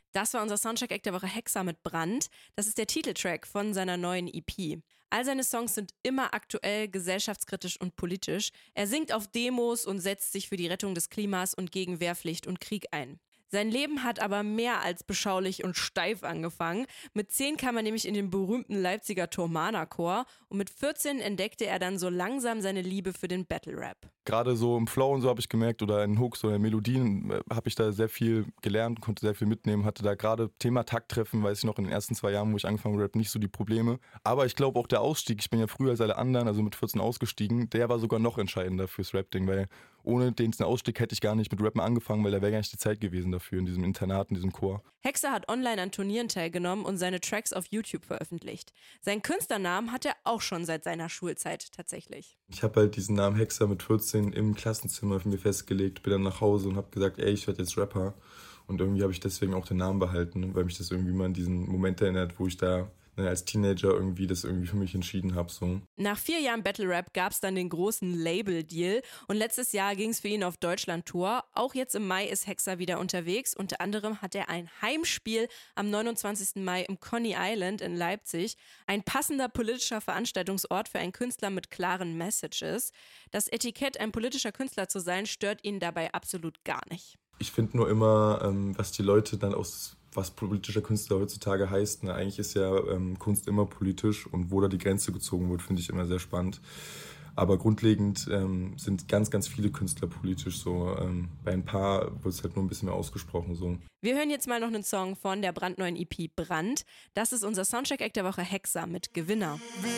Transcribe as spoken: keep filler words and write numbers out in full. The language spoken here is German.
Das war unser Soundcheck-Act der Woche Hexa mit Brand. Das ist der Titeltrack von seiner neuen E P. All seine Songs sind immer aktuell, gesellschaftskritisch und politisch. Er singt auf Demos und setzt sich für die Rettung des Klimas und gegen Wehrpflicht und Krieg ein. Sein Leben hat aber mehr als beschaulich und steif angefangen. Mit zehn kam er nämlich in den berühmten Leipziger Thomanerchor und mit vierzehn entdeckte er dann so langsam seine Liebe für den Battle-Rap. Gerade so im Flow und so habe ich gemerkt oder in Hooks oder in Melodien äh, habe ich da sehr viel gelernt, konnte sehr viel mitnehmen, hatte da gerade Thema Takttreffen, weiß ich noch, in den ersten zwei Jahren, wo ich angefangen habe, Rap, nicht so die Probleme. Aber ich glaube auch der Ausstieg, ich bin ja früher als alle anderen, also mit vierzehn ausgestiegen, der war sogar noch entscheidender fürs Rap-Ding, weil ohne den Ausstieg hätte ich gar nicht mit Rappen angefangen, weil da wäre gar nicht die Zeit gewesen dafür in diesem Internat, in diesem Chor. Hexa hat online an Turnieren teilgenommen und seine Tracks auf YouTube veröffentlicht. Seinen Künstlernamen hat er auch schon seit seiner Schulzeit tatsächlich. Ich habe halt diesen Namen Hexa mit vierzehn im Klassenzimmer für mir festgelegt, bin dann nach Hause und habe gesagt, ey, ich werde jetzt Rapper. Und irgendwie habe ich deswegen auch den Namen behalten, weil mich das irgendwie mal an diesen Moment erinnert, wo ich da als Teenager irgendwie das irgendwie für mich entschieden habe. So. Nach vier Jahren Battle Rap gab es dann den großen Label-Deal und letztes Jahr ging es für ihn auf Deutschland-Tour. Auch jetzt im Mai ist Hexa wieder unterwegs. Unter anderem hat er ein Heimspiel am neunundzwanzigsten Mai im Coney Island in Leipzig. Ein passender politischer Veranstaltungsort für einen Künstler mit klaren Messages. Das Etikett, ein politischer Künstler zu sein, stört ihn dabei absolut gar nicht. Ich finde nur immer, ähm, was die Leute dann aus was politischer Künstler heutzutage heißt. Ne? Eigentlich ist ja ähm, Kunst immer politisch und wo da die Grenze gezogen wird, finde ich immer sehr spannend. Aber grundlegend ähm, sind ganz, ganz viele Künstler politisch so. Ähm, bei ein paar wird es halt nur ein bisschen mehr ausgesprochen so. Wir hören jetzt mal noch einen Song von der brandneuen E P Brand. Das ist unser Soundcheck-Act der Woche Hexa mit Gewinner.